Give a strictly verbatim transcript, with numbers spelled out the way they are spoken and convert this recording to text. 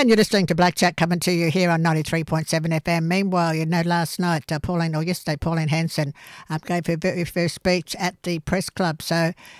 And you're listening to Black Chat coming to you here on ninety-three point seven F M. Meanwhile, you know, last night, uh, Pauline, or yesterday, Pauline Hanson um, gave her very first speech at the press club. So